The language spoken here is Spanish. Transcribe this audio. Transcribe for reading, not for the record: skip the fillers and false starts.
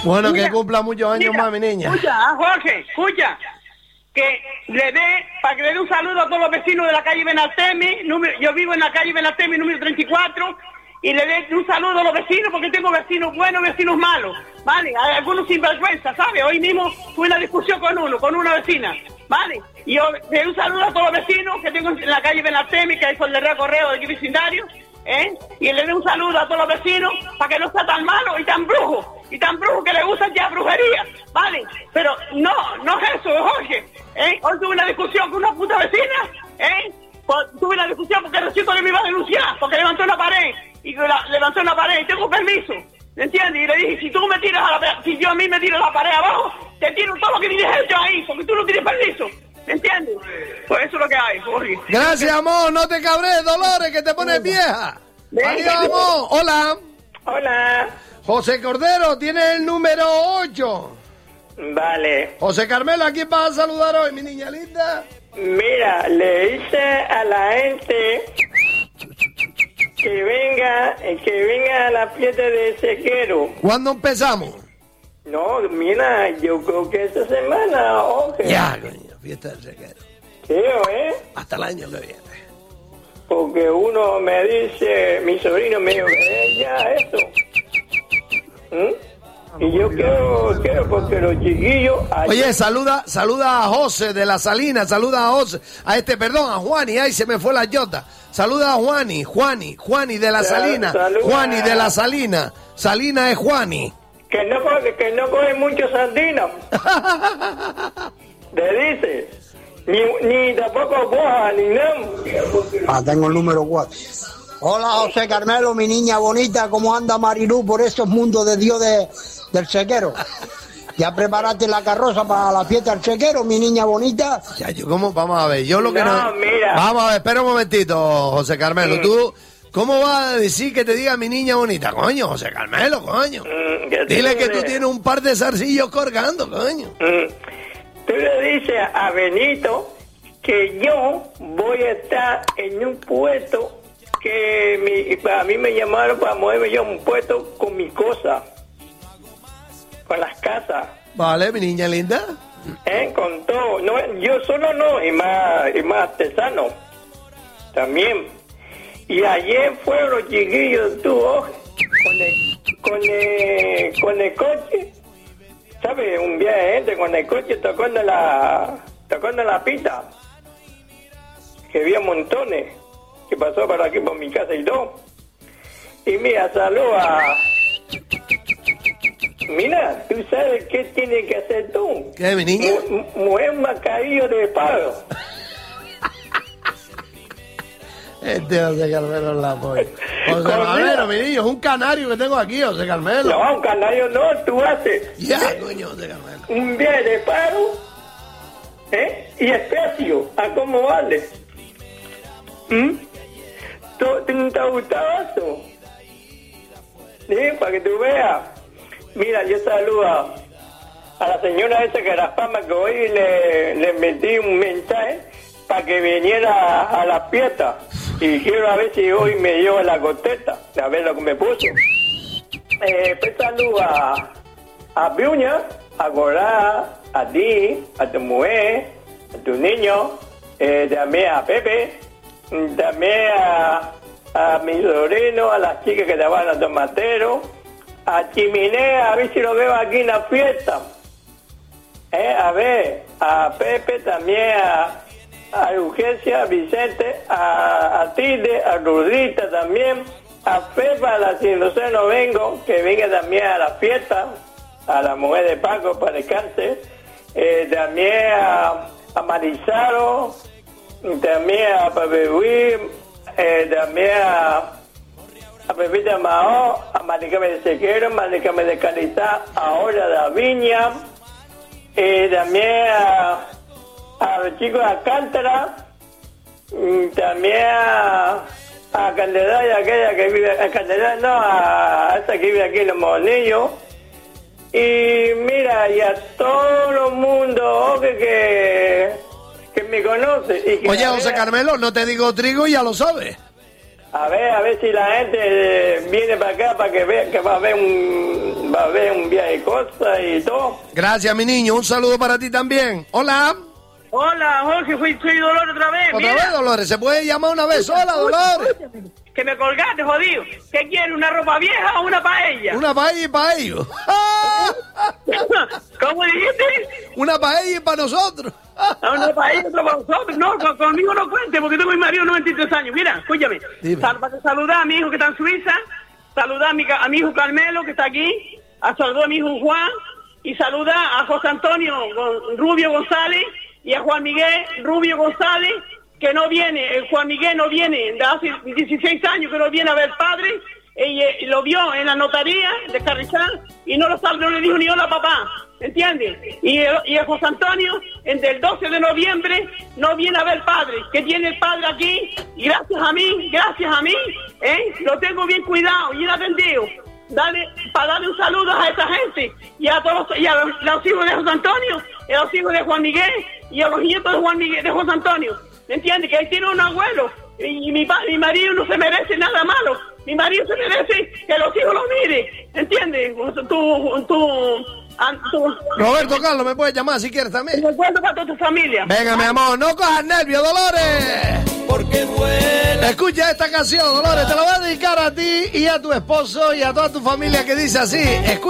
Bueno, mira, que cumpla muchos años mira, más, mi niña. Jorge, escucha. Que le dé, para que le dé un saludo a todos los vecinos de la calle Benaltemi, yo vivo en la calle Benaltemi número 34, y le dé un saludo a los vecinos, porque tengo vecinos buenos y vecinos malos, ¿vale? Hay algunos sinvergüenza, ¿sabes? Hoy mismo tuve una discusión con una vecina, ¿vale? Y yo le doy un saludo a todos los vecinos que tengo en la calle Benaltemi, que hay por el Real Correo de aquí vecindario, y le doy un saludo a todos los vecinos, para que no sea tan malo y tan brujo que le gustan ya brujería, ¿vale? Pero no es eso, Jorge, Hoy tuve una discusión con una puta vecina, tuve una discusión porque resulta que me iba a denunciar, porque levantó una pared, y tengo permiso, ¿me entiendes? Y le dije, si tú me tiras si yo a mí me tiras la pared abajo, te tiro todo lo que tienes hecho ahí, porque tú no tienes permiso, ¿me entiendes? Pues eso es lo que hay, Jorge. Gracias, amor, no te cabres, Dolores, que te pones vieja. Adiós, amor. Hola. Hola. José Cordero, tiene el número 8. Vale. José Carmelo, ¿a quién vas a saludar hoy, mi niña linda? Mira, le hice a la gente que venga a la fiesta de Sequero. ¿Cuándo empezamos? No, mira, yo creo que esta semana, Ya, coño, fiesta del Sequero. Creo, Hasta el año que viene. Porque uno me dice, mi sobrino me dijo, ya, eso. Y yo quiero porque los chiquillos... Oye, saluda a José de la Salina, saluda a José, a Juani, ay, se me fue la yota. Saluda a Juani de la Salina, Juani de la Salina, Salina es Juani. Que no coge mucho sardina. Le dice, ni tampoco boja, ni nada. Tengo el número 4. Hola, José Carmelo, mi niña bonita, ¿cómo anda Marilú por estos mundos de Dios del Sequero? ¿Ya preparaste la carroza para la fiesta del Sequero, mi niña bonita? Ya, vamos a ver, mira. Vamos a ver, espera un momentito, José Carmelo, tú... ¿Cómo vas a decir que te diga mi niña bonita? Coño, José Carmelo, coño. Dile que tú tienes un par de zarcillos colgando, coño. Tú le dices a Benito que yo voy a estar en un puesto que a mí me llamaron para moverme yo a un puesto con mis cosas, con las casas. Vale, mi niña linda. Con todo. No, yo solo no, y más artesano también. Y ayer fueron los chiquillos, con el coche, ¿sabes? Un viaje de gente con el coche tocando la pita, que había montones, que pasó por aquí por mi casa y todo. Y mira, saluda. Mira, ¿tú sabes qué tienes que hacer tú? ¿Qué, mi niña? Mujer mascarillo de palo. José Carmelo es la polla. José Carmelo, mi niño, es un canario que tengo aquí, José Carmelo. No, un canario no, tú haces. Ya, coño, José Carmelo. Un viaje de paro, y espacio, ¿a cómo vale? ¿Te ha gustado eso? Sí, para que tú veas. Mira, yo saludo a la señora esa que era fama, que hoy le metí un mensaje para que viniera a la fiesta. Y quiero a ver si hoy me lleva la contesta, a ver lo que me puso. Pues saludo a Piuña, a Gorá, a ti, a tu mujer, a tu niño, también a Pepe, también a mi sobrino, a las chicas que trabajan a Tomatero, a Chiminea, a ver si lo veo aquí en la fiesta. A ver, a Pepe, también a Urgencia, a Vicente, a Tilde, a Rudita también, a Pepa, si no sé, no vengo, que venga también a la fiesta, a la mujer de Paco para el cáncer, también a Marizaro, también a Pepe Luis, también a Pepita Mao, a Maricame de Sequero, Maricame de Calidad, a Hora de Viña, también a los chicos de Alcántara, también a Candelaria, aquella que vive, a Candelaria no, a esa que vive aquí en Los Monillos, y mira, y a todo el mundo que me conoce. Y que oye, José Carmelo, no te digo trigo y ya lo sabes. A ver si la gente viene para acá para que vea que va a haber un viaje de cosas y todo. Gracias, mi niño. Un saludo para ti también. Hola. Hola, Jorge, soy Dolores otra vez. ¿Otra vez, Dolores? ¿Se puede llamar una vez? Hola, Dolores. Que me colgaste, jodido. ¿Qué quieres, una ropa vieja o una paella? Una paella y para ellos. ¿Cómo dijiste? Una paella y para nosotros. Una paella para nosotros. No, conmigo no cuente, porque tengo mi marido de 93 años. Mira, escúchame. Saludar a mi hijo que está en Suiza. Saludar a mi hijo Carmelo, que está aquí. Saludar a mi hijo Juan. Y saludar a José Antonio Rubio González y a Juan Miguel Rubio González, que no viene. Juan Miguel no viene, de hace 16 años que no viene a ver padre. Y lo vio en la notaría de Carrizal y no le dijo ni hola papá, ¿entiendes? Y el José Antonio, el 12 de noviembre, no viene a ver padre, que tiene el padre aquí, y gracias a mí, lo tengo bien cuidado y bien atendido. Para darle un saludo a esa gente y a todos, y a los hijos de José Antonio, y a los hijos de Juan Miguel, y a los nietos de Juan Miguel, de José Antonio, ¿me entiendes? Que él tiene un abuelo, y mi marido no se merece nada malo. Mi marido se merece que los hijos lo miren, ¿entiendes? Roberto Carlos, me puedes llamar si quieres también. Me cuento para toda tu familia. Venga, mi amor, no cojas nervios, Dolores. Porque duele. Escucha esta canción, Dolores, te la voy a dedicar a ti y a tu esposo y a toda tu familia, que dice así.